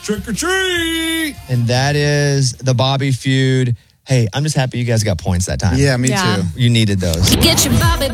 trick or treat. And that is the Bobby feud. Hey, I'm just happy you guys got points that time. Yeah, me too. You needed those. Get your Bobby